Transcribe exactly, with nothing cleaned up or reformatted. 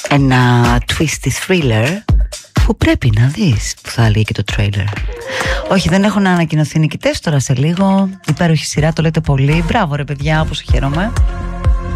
Ένα twisty thriller που πρέπει να δεις, που θα λέει και το trailer. Όχι, δεν έχουν ανακοινωθεί νικητές τώρα σε λίγο. Υπέροχη σειρά, το λέτε πολύ. Μπράβο ρε παιδιά, όπως χαίρομαι.